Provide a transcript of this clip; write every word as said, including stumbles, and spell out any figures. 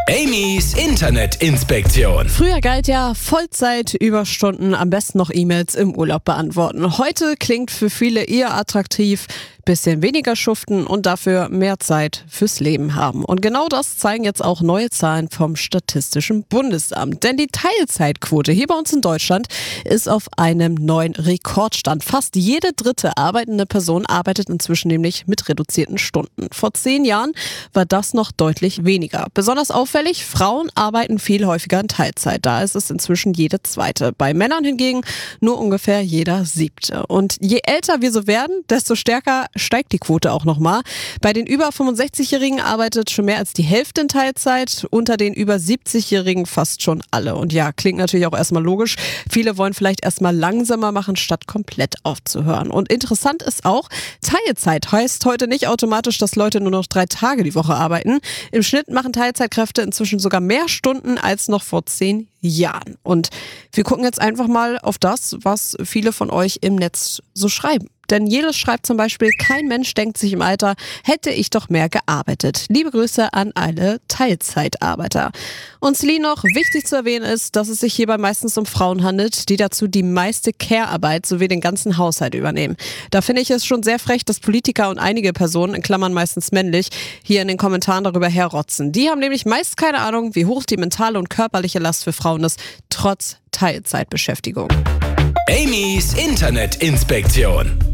Amy's Internetinspektion. Früher galt ja Vollzeit, Überstunden, am besten noch E-Mails im Urlaub beantworten. Heute klingt für viele eher attraktiv, bisschen weniger schuften und dafür mehr Zeit fürs Leben haben. Und genau das zeigen jetzt auch neue Zahlen vom Statistischen Bundesamt. Denn die Teilzeitquote hier bei uns in Deutschland ist auf einem neuen Rekordstand. Fast jede dritte arbeitende Person arbeitet inzwischen nämlich mit reduzierten Stunden. Vor zehn Jahren war das noch deutlich weniger. Besonders auffällig, Frauen arbeiten viel häufiger in Teilzeit. Da ist es inzwischen jede zweite. Bei Männern hingegen nur ungefähr jeder siebte. Und je älter wir so werden, desto stärker steigt die Quote auch nochmal. Bei den über fünfundsechzigjährigen arbeitet schon mehr als die Hälfte in Teilzeit, unter den über siebzigjährigen fast schon alle. Und ja, klingt natürlich auch erstmal logisch. Viele wollen vielleicht erstmal langsamer machen, statt komplett aufzuhören. Und interessant ist auch, Teilzeit heißt heute nicht automatisch, dass Leute nur noch drei Tage die Woche arbeiten. Im Schnitt machen Teilzeitkräfte inzwischen sogar mehr Stunden als noch vor zehn Jahren. Und wir gucken jetzt einfach mal auf das, was viele von euch im Netz so schreiben. Denn Jelis schreibt zum Beispiel, kein Mensch denkt sich im Alter, hätte ich doch mehr gearbeitet. Liebe Grüße an alle Teilzeitarbeiter. Und Celine noch, wichtig zu erwähnen ist, dass es sich hierbei meistens um Frauen handelt, die dazu die meiste Care-Arbeit sowie den ganzen Haushalt übernehmen. Da finde ich es schon sehr frech, dass Politiker und einige Personen, in Klammern meistens männlich, hier in den Kommentaren darüber herrotzen. Die haben nämlich meist keine Ahnung, wie hoch die mentale und körperliche Last für Frauen ist, trotz Teilzeitbeschäftigung. Amy's Internetinspektion.